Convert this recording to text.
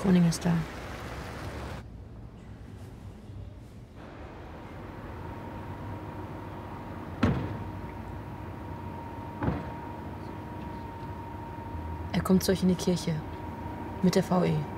Koning ist da. Er kommt zu euch in die Kirche. Mit der VE.